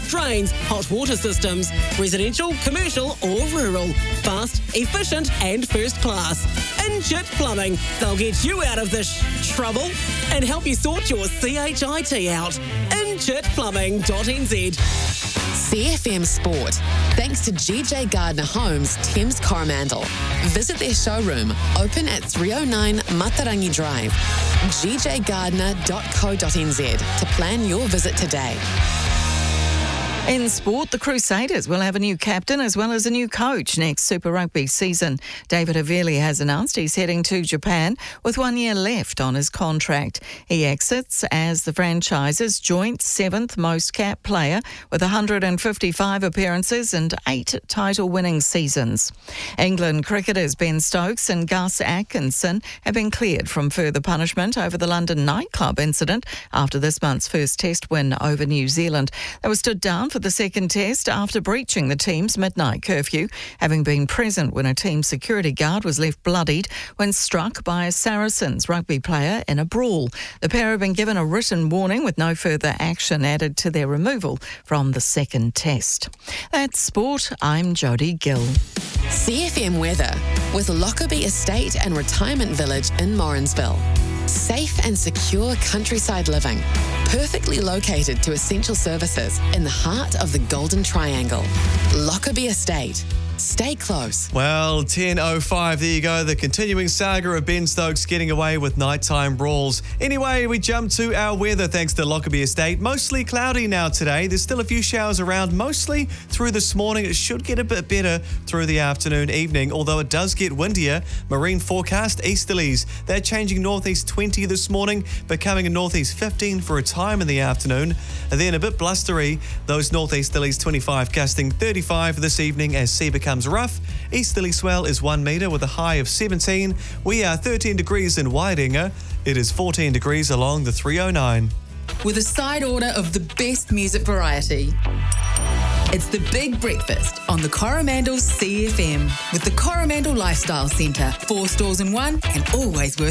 drains, hot water systems, residential, commercial or rural. Fast, efficient and first class. Inchit Plumbing. They'll get you out of this trouble and help you sort your CHIT out. InchitPlumbing.nz. CFM Sport. Thanks to GJ Gardner Homes, Thames Coromandel. Visit their showroom, open at 309 Matarangi Drive. gjgardner.co.nz to plan your visit today. In sport, the Crusaders will have a new captain as well as a new coach next Super Rugby season. David Havili has announced he's heading to Japan with 1 year left on his contract. He exits as the franchise's joint 7th most capped player with 155 appearances and 8 title-winning seasons. England cricketers Ben Stokes and Gus Atkinson have been cleared from further punishment over the London nightclub incident after this month's first test win over New Zealand. They were stood down for the second test after breaching the team's midnight curfew, having been present when a team security guard was left bloodied when struck by a Saracens rugby player in a brawl. The pair have been given a written warning with no further action added to their removal from the second test. That's sport. I'm Jodie Gill. CFM weather with Lockerbie Estate and Retirement Village in Morrinsville. Safe and secure countryside living, perfectly located to essential services in the heart of the Golden Triangle. Lockerbie Estate. Stay close. Well, 10:05, there you go. The continuing saga of Ben Stokes getting away with nighttime brawls. Anyway, we jump to our weather thanks to Lockerbie Estate. Mostly cloudy now today. There's still a few showers around, mostly through this morning. It should get a bit better through the afternoon, evening, although it does get windier. Marine forecast, easterlies. They're changing northeast 20 this morning, becoming a northeast 15 for a time in the afternoon. And then a bit blustery, those northeasterlies 25 gusting 35 this evening as sea becomes rough. Easterly swell is 1 metre with a high of 17. We are 13 degrees in Wairinga. It is 14 degrees along the 309. With a side order of the best music variety. It's the Big Breakfast on the Coromandel CFM with the Coromandel Lifestyle Centre. 4 stores in one and always worth